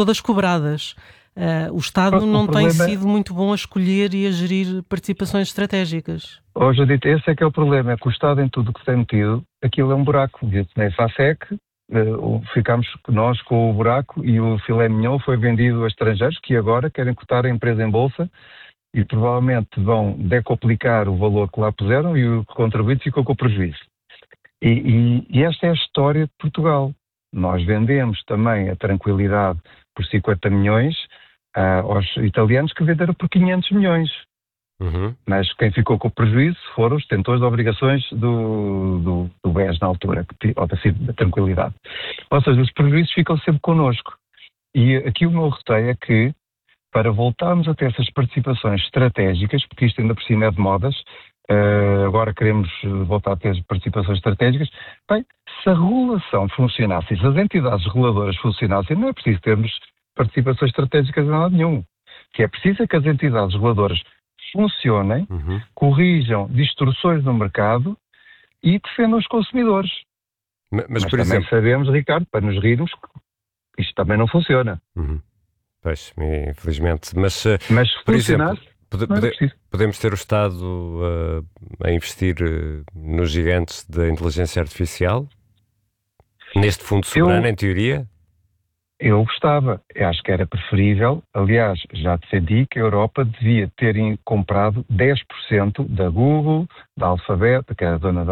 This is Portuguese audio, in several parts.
todas cobradas. O Estado não tem sido muito bom a escolher e a gerir participações estratégicas. Judite, esse é que é o problema, é que o Estado em tudo o que tem metido, aquilo é um buraco. Na FASEC, ficámos nós com o buraco e o filé mignon foi vendido a estrangeiros que agora querem cotar a empresa em bolsa e provavelmente vão decoplicar o valor que lá puseram e o contribuinte ficou com o prejuízo. E esta é a história de Portugal. Nós vendemos também a tranquilidade por 50 milhões aos italianos que venderam por 500 milhões. Uhum. Mas quem ficou com o prejuízo foram os detentores de obrigações do BES na altura, ou da tranquilidade. Ou seja, os prejuízos ficam sempre connosco. E aqui o meu receio é que, para voltarmos a ter essas participações estratégicas, porque isto ainda por cima é de modas, agora queremos voltar a ter participações estratégicas, bem, se a regulação funcionasse, se as entidades reguladoras funcionassem, não é preciso termos participações estratégicas em nada nenhum. O que é preciso é que as entidades reguladoras funcionem, corrijam distorções no mercado e defendam os consumidores. Mas por também exemplo... sabemos, Ricardo, para nos rirmos, que isto também não funciona. Pois, infelizmente. Mas por exemplo, podemos ter o Estado a investir nos gigantes da inteligência artificial? Neste fundo soberano, em teoria? Eu gostava, eu acho que era preferível, aliás, já defendi que a Europa devia ter comprado 10% da Google, da Alphabet, que é a dona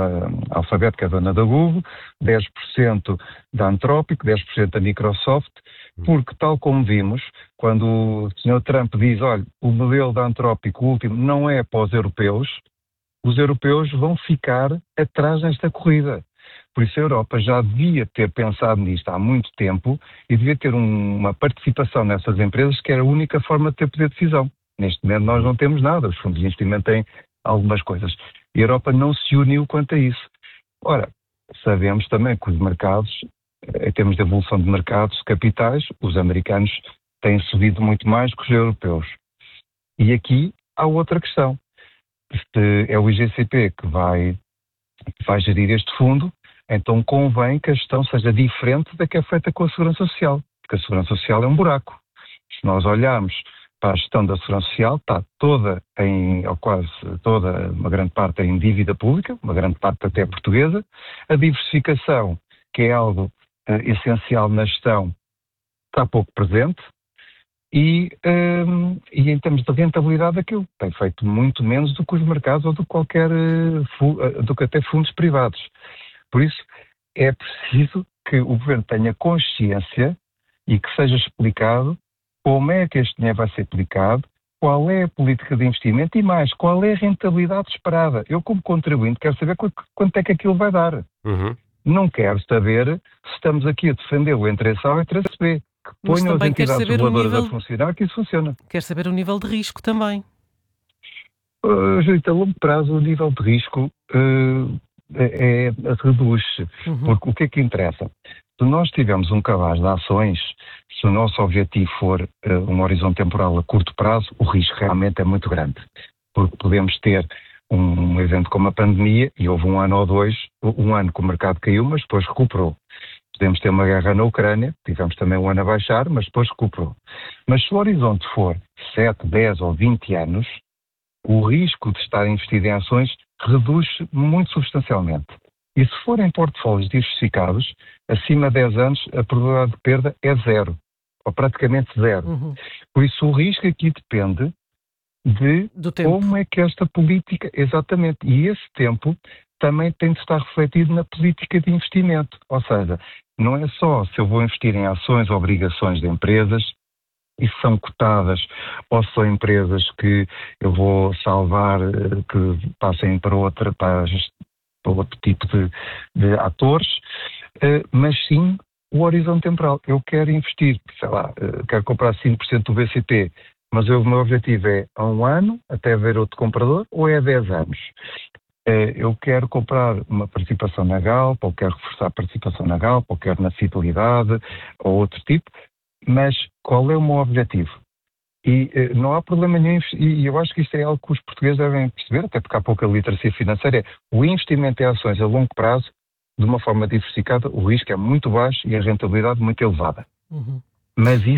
da Google, 10% da Anthropic, 10% da Microsoft, porque tal como vimos, quando o Sr. Trump diz, olha, o modelo da Anthropic, o último, não é para os europeus vão ficar atrás nesta corrida. Por isso a Europa já devia ter pensado nisto há muito tempo e devia ter uma participação nessas empresas que era a única forma de ter poder de decisão. Neste momento nós não temos nada, os fundos de investimento têm algumas coisas. E a Europa não se uniu quanto a isso. Ora, sabemos também que os mercados, em termos de evolução de mercados de capitais, os americanos têm subido muito mais que os europeus. E aqui há outra questão. Se é o IGCP que vai gerir este fundo, então convém que a gestão seja diferente da que é feita com a Segurança Social, porque a Segurança Social é um buraco. Se nós olharmos para a gestão da Segurança Social, está toda ou quase toda, uma grande parte em dívida pública, uma grande parte até portuguesa. A diversificação, que é algo essencial na gestão, está pouco presente. E em termos de rentabilidade, aquilo tem feito muito menos do que os mercados ou do que até fundos privados. Por isso, é preciso que o Governo tenha consciência e que seja explicado como é que este dinheiro vai ser aplicado, qual é a política de investimento e mais, qual é a rentabilidade esperada. Eu, como contribuinte, quero saber quanto é que aquilo vai dar. Não quero saber se estamos aqui a defender o interesse A ou o interesse B. Que ponham as entidades reguladoras a funcionar, que isso funciona. Quer saber o nível de risco também. Judita, a longo prazo o nível de risco reduz-se. Porque o que é que interessa? Se nós tivermos um cabaz de ações, se o nosso objetivo for um horizonte temporal a curto prazo, o risco realmente é muito grande. Porque podemos ter um evento como a pandemia, e houve um ano ou dois, um ano que o mercado caiu, mas depois recuperou. Podemos ter uma guerra na Ucrânia, tivemos também um ano a baixar, mas depois recuperou. Mas se o horizonte for 7, 10 ou 20 anos, o risco de estar investido em ações reduz-se muito substancialmente. E se forem portfólios diversificados, acima de 10 anos, a probabilidade de perda é zero, ou praticamente zero. Por isso o risco aqui depende do tempo. Como é que esta política, exatamente, e esse tempo também tem de estar refletido na política de investimento. Ou seja, não é só se eu vou investir em ações ou obrigações de empresas, e são cotadas, ou são empresas que eu vou salvar, que passem para outro tipo de atores, mas sim o horizonte temporal. Eu quero investir, sei lá, quero comprar 5% do BCP, mas o meu objetivo é a 1 ano, até ver outro comprador, ou é a 10 anos? Eu quero comprar uma participação na Galp, ou quero reforçar a participação na Galp, ou quero na Fidelidade, ou outro tipo, mas qual é o meu objetivo? E não há problema nenhum, e eu acho que isto é algo que os portugueses devem perceber, até porque há pouca literacia financeira, o investimento em ações a longo prazo, de uma forma diversificada, o risco é muito baixo e a rentabilidade muito elevada. Mas